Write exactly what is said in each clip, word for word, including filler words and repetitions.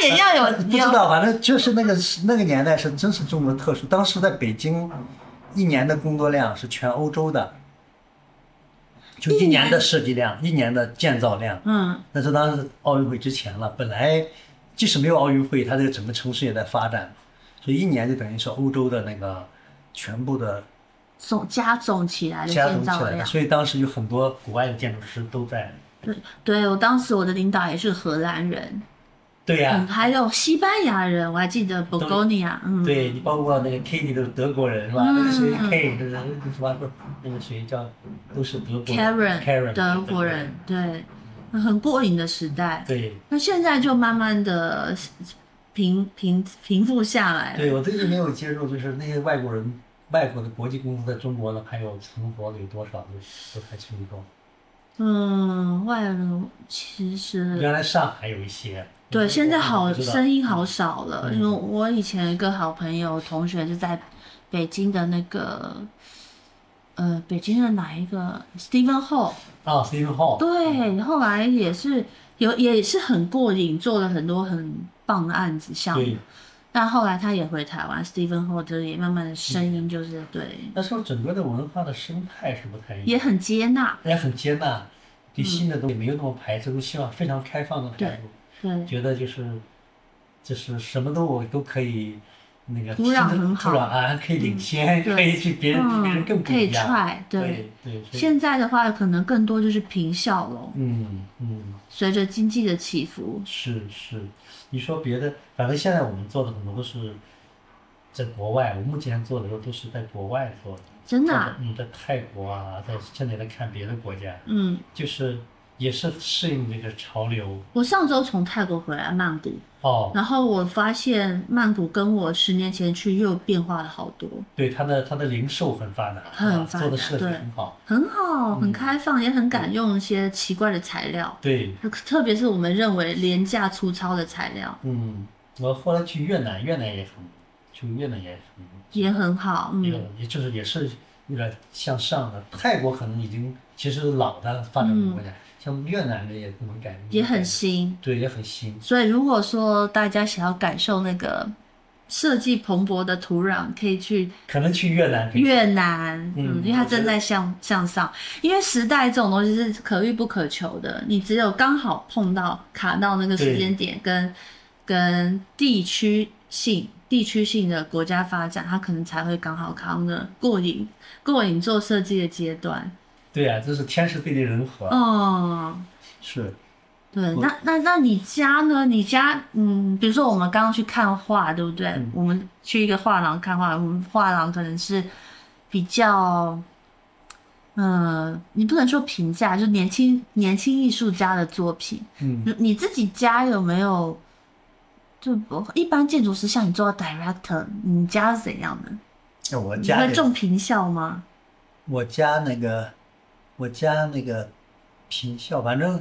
也要有， 不知道，反正就是那个那个年代是真是中国特殊。当时在北京，一年的工作量是全欧洲的，就一年的设计量，一年的建造量。 嗯， 那是当时奥运会之前了，本来即使没有奥运会，它这个整个城市也在发展，所以一年就等于是欧洲的那个全部的总加总起来的加建造量。 总起来的，所以当时有很多国外的建筑师都在。 对，对我当时我的领导也是荷兰人。 对呀、 嗯，还有西班牙人，我还记得 Bogonia， 嗯， 对你包括那个 Katie 都是德国人是吧？ 嗯、 那个谁 K 这是什么？不是那个谁叫都是德国人 Karen Karen 德国人，对，很过瘾的时代。 对， 那现在就慢慢的平平平复下来了。 对我最近没有接触，就是那些外国人、外国的国际公司在中国呢，还有存活的有多少都不太清楚。 嗯，外人其实原来上海有一些。 对，现在好声音好少了， 嗯、 因为我以前有一个好朋友同学就在北京的那个，呃，北京的哪一个 Stephen Hall 啊 ，Stephen Hall 对，后来也是有也是很过瘾，做了很多很棒的案子项目。但后来他也回台湾 ，Stephen Hall 就也慢慢的声音就是、嗯、对。 那时候整个的文化的生态是不太一样， 也很接纳， 也很接纳，对新的东西没有那么排斥，都希望非常开放的态度。 对， 觉得就是就是什么都我都可以，那个土壤很好， 土壤啊可以领先，嗯、可以去别人、嗯、别人更不一样， 可以踹， 对对。 现在的话，可能更多就是平效了。 嗯嗯。 随着经济的起伏。 是是，你说别的，反正现在我们做的很多都是在国外，我目前做的都是在国外做的。 真的、啊？ 嗯，在泰国啊，在现在在看别的国家。 嗯。 就是。也是适应这个潮流。 我上周从泰国回来曼谷， 哦， 然后我发现曼谷跟我十年前去又变化了好多。 对，它的它的零售很发达， 很发达， 做的设计很好， 很好，很开放，嗯、也很敢用一些奇怪的材料。 对， 特别是我们认为廉价粗糙的材料。 嗯，我后来去越南，越南也很，去越南也很也很好，嗯， 也也就是也是有点向上的。泰国可能已经其实老的发展中国家。嗯，像越南的也不能改， 也很新， 对，也很新。 所以如果说大家想要感受那个设计蓬勃的土壤，可以去， 可能去越南。 越南，嗯， 嗯， 因为它正在向向上。因为时代这种东西是可遇不可求的，你只有刚好碰到卡到那个时间点跟，跟地区性、地区性的国家发展，它可能才会刚好卡到那过瘾、过瘾做设计的阶段。 对呀、啊，这是天时地利人和。 哦， 是。 对，那那那你家呢？你家，嗯，比如说我们刚刚去看画，对不对？嗯、我们去一个画廊看画，我们画廊可能是比较，嗯、呃，你不能说平价，就年轻年轻艺术家的作品。 嗯， 你自己家有没有？就一般建筑师像你做到 director， 你家是怎样的？ 我家你会重平效吗？ 我家那个。我家那个平效，反正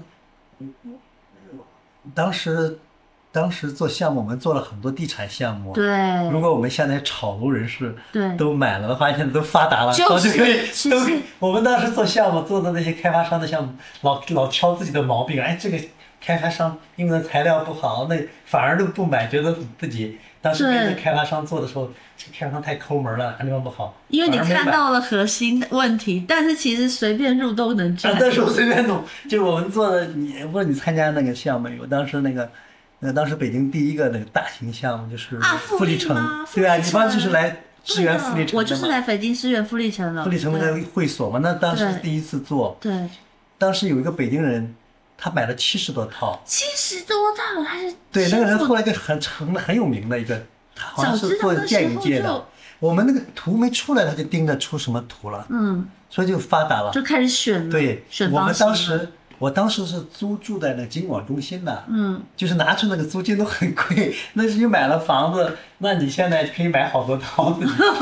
当时当时做项目，我们做了很多地产项目。 对， 如果我们现在炒楼人士对都买了的话，现在都发达了， 就是就可以都。我们当时做项目做的那些开发商的项目，老老挑自己的毛病，哎，这个开发商用的材料不好，那反而都不买，觉得自己当时跟开发商做的时候。这开发商太抠门了，地方不好。 因为你看到了核心的问题，但是其实随便入都能赚。 啊，那时候随便弄，就是我们做的，你不知道你参加那个项目没有？当时那个，呃，当时北京第一个那个大型项目就是富力城， 啊、 对啊，你帮就是来支援富力城。 我就是来北京支援富力城了。 富力城那个会所嘛，那当时第一次做。 对。 当时有一个北京人，他买了七十多套。 七十多套，他是。 对，那个人后来就很成了很有名的一个。他好像是做电影界的，我们那个图没出来，他就盯着出什么图了， 嗯， 所以就发达了， 就开始选了。 对， 选我们当时，我当时是租住在那金广中心的， 嗯， 就是拿出那个租金都很贵，那是你买了房子，那你现在可以买好多套。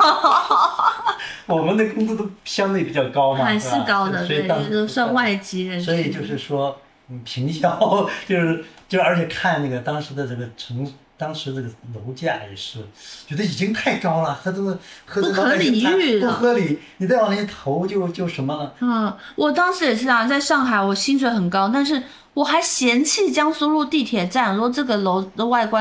我们的工资都相对比较高嘛， 还是高的， 所以都算外籍人士。 所以就是说，嗯，平效就是就而且看那个当时的这个城。当时这个楼价也是，觉得已经太高了，和这个和这个不合理喻不合理，你再往那些投就就什么了。 嗯，我当时也是啊，在上海我薪水很高，但是我还嫌弃江苏路地铁站，说这个楼的外观。